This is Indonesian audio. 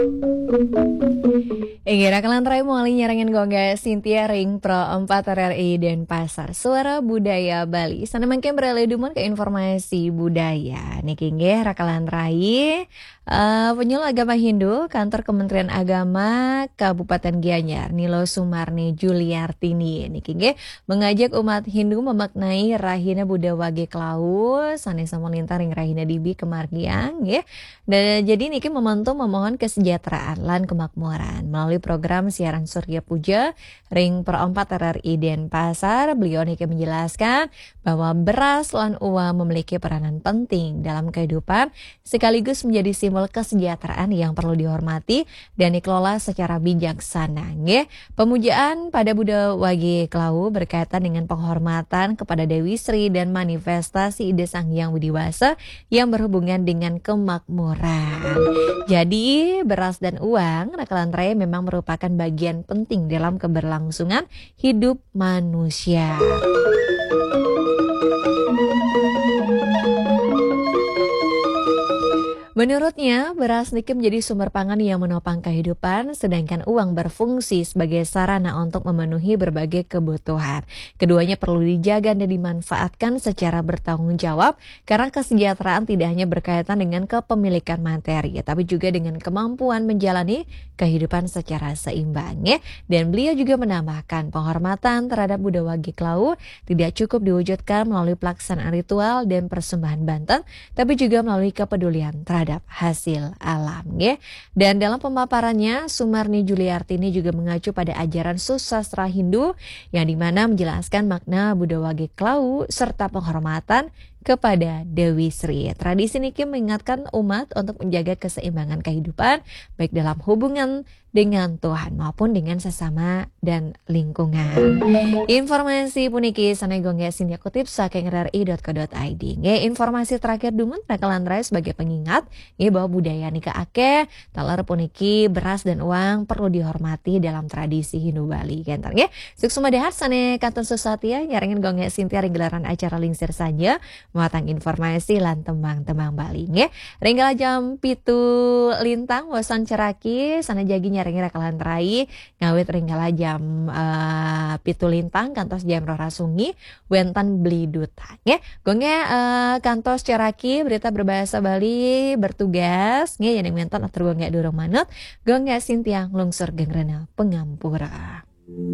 Inggira Kalantrai Muali nyerangin gongga Cynthia Ring Pro 4 RRI Denpasar Suara Budaya Bali. Sana mungkin beralih dumun ke informasi budaya. Niki nggih Rakalantrai penyuluh agama Hindu Kantor Kementerian Agama Kabupaten Gianyar Nilo Sumarni Juliartini niki nggih mengajak umat Hindu memaknai Rahina Buddha Wage Klau sanesa melintang ring Rahina Dibi Kemargiang nggih. Dan jadi niki momentum memohon kesejahteraan lan kemakmuran melalui program siaran Surya Puja Ring Pro 4 RRI Denpasar. Beliau niki menjelaskan bahwa beras lan uang memiliki peranan penting dalam kehidupan sekaligus menjadi simbol kesejahteraan yang perlu dihormati dan dikelola secara bijaksana. Nggih, pemujaan pada Buddha Wage Klau berkaitan dengan penghormatan kepada Dewi Sri dan manifestasi ide Sang Hyang Widiwasa yang berhubungan dengan kemakmuran. Jadi, beras dan uang Rakalantrai memang merupakan bagian penting dalam keberlangsungan hidup manusia. Menurutnya, beras niki menjadi sumber pangan yang menopang kehidupan, sedangkan uang berfungsi sebagai sarana untuk memenuhi berbagai kebutuhan. Keduanya perlu dijaga dan dimanfaatkan secara bertanggung jawab, karena kesejahteraan tidak hanya berkaitan dengan kepemilikan materi, tapi juga dengan kemampuan menjalani kehidupan secara seimbang. Dan beliau juga menambahkan penghormatan terhadap Buddha Wage Klau tidak cukup diwujudkan melalui pelaksanaan ritual dan persembahan banten, tapi juga melalui kepedulian terhadap hasil alam. Dan dalam pemaparannya, Sumarni Juliartini juga mengacu pada ajaran susastra Hindu yang dimana menjelaskan makna Buddha Wage Klau serta penghormatan kepada Dewi Sri. Tradisi niki mengingatkan umat untuk menjaga keseimbangan kehidupan baik dalam hubungan dengan Tuhan maupun dengan sesama dan lingkungan. Informasi puniki sanai gongga Sindia kutip saking rri.co.id. Informasi terakhir dumun Rakalantrai sebagai pengingat bahwa budaya nika akeh taler puniki beras dan uang perlu dihormati dalam tradisi Hindu Bali. Kentar Suksuma dehar sane kanton Susatia nyaringin gongga Sintia ring gelaran acara lingsir saja muatang informasi lan tembang-tembang Bali. Ringgala jam pitu lintang wasan ceraki sana jagi nyaringin Rakalantrai ngawit ringgala jam pitu lintang kantos jam Rora Sungi wentan beli duta. Gongga kantos ceraki berita berbahasa Bali bertugas yang menton atur gongga durung manut gongga Sintia lungsur gengrena pengampura.